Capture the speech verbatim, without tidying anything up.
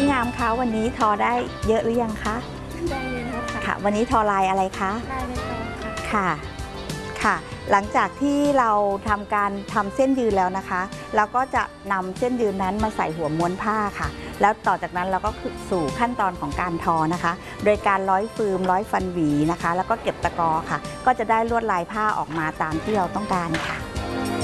พี่งามคะวันนี้ทอได้เยอะหรือยังคะได้เยอะแล้วค่ะค่ะวันนี้ทอลายอะไรคะลายใบตองค่ะค่ะหลังจากที่เราทำการทำเส้นยืนแล้วนะคะเราก็จะนำเส้นยืนนั้นมาใส่หัวม้วนผ้าค่ะแล้วต่อจากนั้นเราก็สู่ขั้นตอนของการทอนะคะโดยการร้อยฟืมร้อยฟันหวีนะคะแล้วก็เก็บตะกอค่ะก็จะได้ลวดลายผ้าออกมาตามที่เราต้องการค่ะ